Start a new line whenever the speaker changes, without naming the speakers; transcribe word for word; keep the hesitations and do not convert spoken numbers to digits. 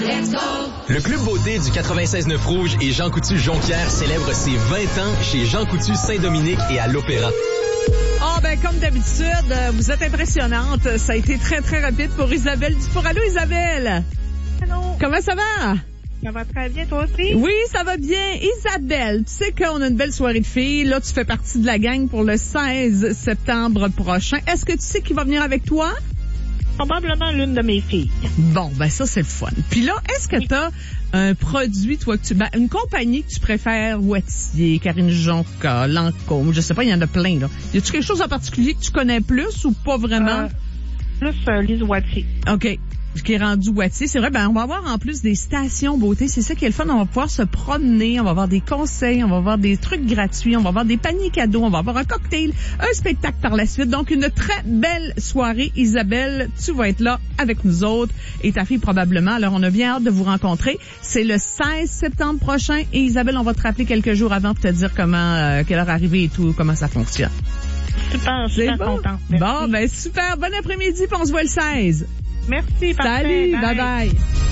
Let's go!
Le Club Beauté du quatre-vingt-seize neuf Rouge et Jean Coutu Jonquière célèbre ses vingt ans chez Jean Coutu Saint-Dominique et à l'Opéra.
Oh, ben, comme d'habitude, vous êtes impressionnante. Ça a été très, très rapide pour Isabelle Dufour. Allô, Isabelle?
Allô?
Comment ça va?
Ça va très bien, toi aussi?
Oui, ça va bien. Isabelle, tu sais qu'on a une belle soirée de filles. Là, tu fais partie de la gang pour le seize septembre prochain. Est-ce que tu sais qui va venir avec toi?
Probablement l'une de mes filles.
Bon, ben ça, c'est le fun. Puis là, est-ce que oui. tu as un produit, toi, que tu... Ben, une compagnie que tu préfères, Wattier, Karine Jonca, Lancôme, je sais pas, il y en a plein, là. Y a-tu quelque chose en particulier que tu connais plus ou pas vraiment?
Euh, plus euh, Lise Wattier.
OK. Qui est rendu Wattier. C'est vrai, ben, on va avoir en plus des stations beauté. C'est ça qui est le fun. On va pouvoir se promener. On va avoir des conseils. On va avoir des trucs gratuits. On va avoir des paniers cadeaux. On va avoir un cocktail, un spectacle par la suite. Donc, une très belle soirée. Isabelle, tu vas être là avec nous autres et ta fille probablement. Alors, on a bien hâte de vous rencontrer. C'est le seize septembre prochain. Et Isabelle, on va te rappeler quelques jours avant pour te dire comment, euh, quelle heure arriver et tout, comment ça fonctionne.
Super, super
bon.
contente.
Bon, ben, super. Bon après-midi, puis on se voit le seize.
Merci, parfait.
Salut, bye bye. bye.